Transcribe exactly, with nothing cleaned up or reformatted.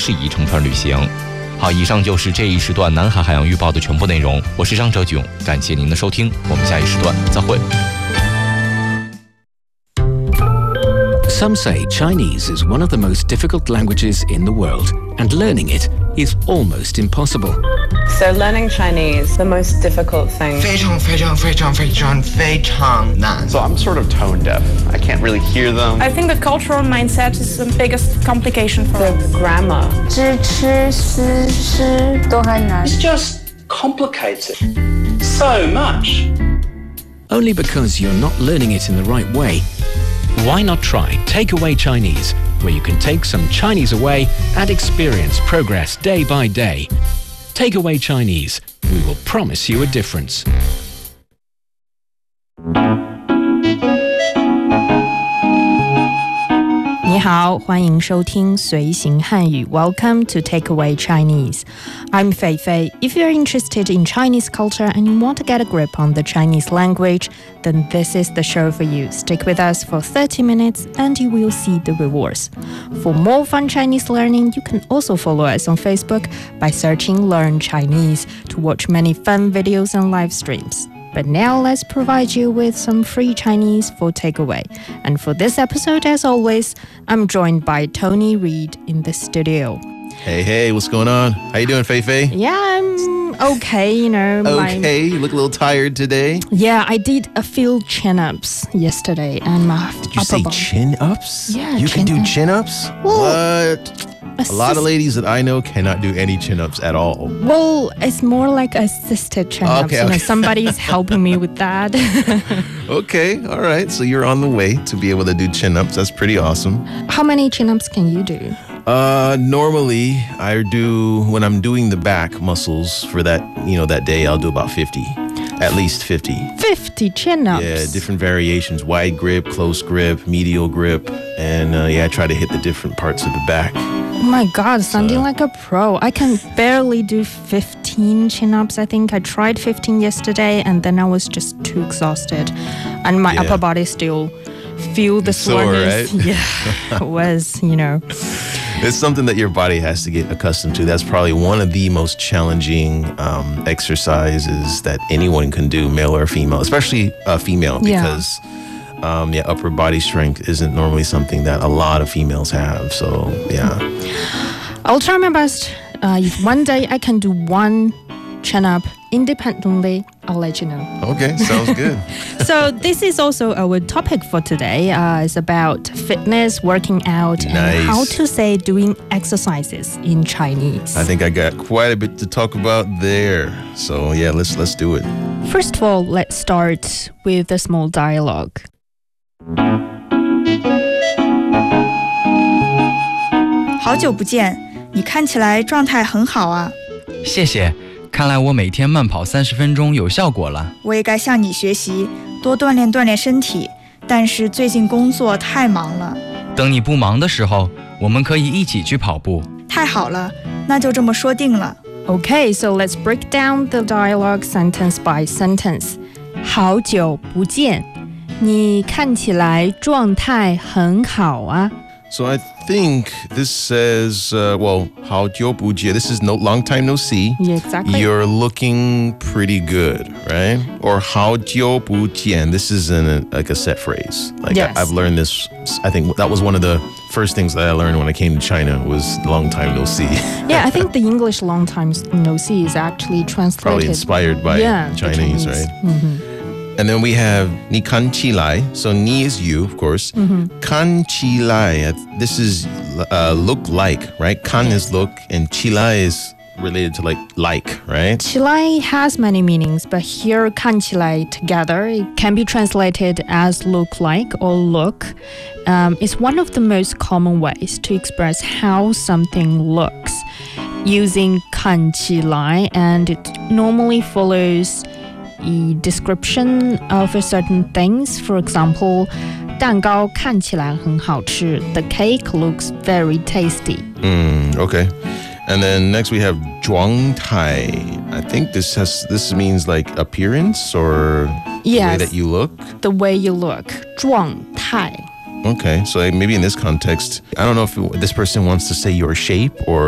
适宜成团旅行。好，以上就是这一时段南海海洋预报的全部内容。我是张哲炯，感谢您的收听，我们下一时段再会。 Some say Chinese is one of the most difficult languages in the world, and learning it is almost impossible. So learning Chinese, the most difficult thing. 非常非常非常非常非常难。 So I'm sort of tone deaf. I can't really hear them. I think the cultural mindset is the biggest complication for The us. grammar. 知吃思诗都很难。 It's just complicated so much. Only because you're not learning it in the right way. Why not try Takeaway Chinese, where you can take some Chinese away and experience progress day by day. Takeaway Chinese, we will promise you a difference. 你好，欢迎收听随行汉语 Welcome to Takeaway Chinese. I'm Fei Fei. If you're interested in Chinese culture and you want to get a grip on the Chinese language, then this is the show for you. Stick with us for thirty minutes and you will see the rewards. For more fun Chinese learning, you can also follow us on Facebook by searching Learn Chinese to watch many fun videos and live streams.But now let's provide you with some free Chinese for takeaway. And for this episode, as always, I'm joined by Tony Reed in the studio. Hey, hey, what's going on? How you doing, Fei Fei? Yeah, I'm okay, you know. Okay, my, you look a little tired today. Yeah, I did a few chin-ups yesterday. And my Did you upper say body. chin-ups? Yeah, You can do chin-up. chin-ups? Well, What? A lot of ladies that I know cannot do any chin-ups at all. Well, it's more like assisted chin-ups. Okay, You know, okay. somebody's helping me with that. Okay, all right. So you're on the way to be able to do chin-ups. That's pretty awesome. How many chin-ups can you do? Uh, normally I do, when I'm doing the back muscles for that, you know, that day, I'll do about fifty. At least fifty. fifty chin-ups? Yeah, different variations. Wide grip, close grip, medial grip. And uh, yeah, I try to hit the different parts of the back. Oh my God, sounding like a pro. I can barely do fifteen chin-ups. I think I tried fifteen yesterday and then I was just too exhausted. And my Yeah. upper body still feel the Sore, soreness. right? Yeah, it was, you know. It's something that your body has to get accustomed to. That's probably one of the most challenging um, exercises that anyone can do, male or female, especially uh, female, Yeah. because um, yeah, upper body strength isn't normally something that a lot of females have. So yeah. I'll try my best. Uh, if one day I can do one chin-up independently, I'll let you know. Okay, sounds good. So this is also our topic for today. Uh, it's about fitness, working out, Nice. and how to say doing exercises in Chinese. I think I got quite a bit to talk about there. So yeah, let's let's do it. First of all, let's start with a small dialogue. 好久不见，你看起来状态很好啊。 谢谢，看来我每天慢跑三十分钟有效果了。 我也该向你学习，多锻炼锻炼身体。但是最近工作太忙了。 等你不忙的时候，我们可以一起去跑步。 太好了，那就这么说定了。 Okay, so let's break down the dialogue sentence by sentence. 好久不见，你看起来状态很好啊。 So I think this says, uh, well, 好久不见. This is no long time no see. Yeah, exactly. You're looking pretty good, right? Or 好久不见. This is in a, like a set phrase. Like Yes. I, I've learned this. I think that was one of the first things that I learned when I came to China was long time no see. Yeah, I think the English long time no see is actually translated. Probably inspired by yeah, the Chinese, Chinese. right? Mm-hmm. And then we have 你看起来. So 你 is you, of course. Mm-hmm. 看起来. This is uh, look like, right? 看 is look, and 起来 is related to like like, right? 起来 has many meanings, but here 看起来 together it can be translated as look like or look. Um, it's one of the most common ways to express how something looks using 看起来, and it normally follows a description of a certain things. For example, 蛋糕看起来很好吃. The cake looks very tasty. Mm, okay. And then next we have 状态. I think this has this means like appearance or the way Yes. that you look. The way you look. 状态. Okay, so maybe in this context, I don't know if this person wants to say your shape or